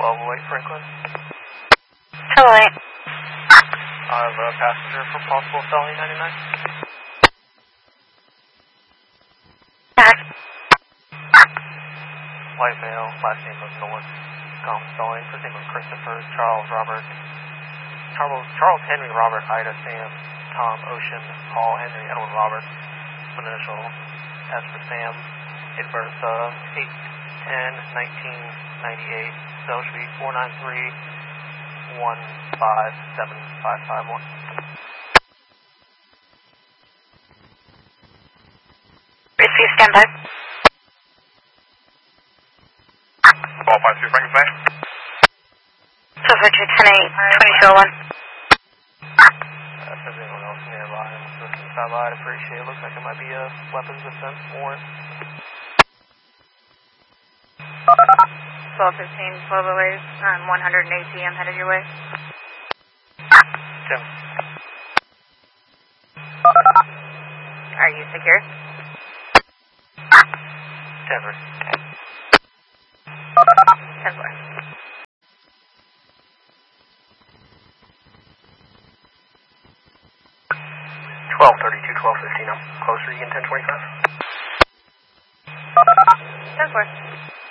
1208 Franklin. Hello. I have a passenger for possible felony 99. White male, last name of North. Spelling, first name of Christopher, Charles Henry Robert, Ida Sam, Tom Ocean, Paul Henry Edward Robert, initial S for Sam, date of birth 8/10/1998, cell should be 493-157-551. Receive standby. 1252 Frankenstein. So for 210-8-2201. If there's anyone else nearby, I'm listening to satellite, I'd appreciate it. Looks like it might be a weapons offense warrant. 1215, 1208, 108 PM headed your way. Tim. Are you secure? 10-4. 10-4. 1232, 1215, I'm closer, you get 1025? 10-4.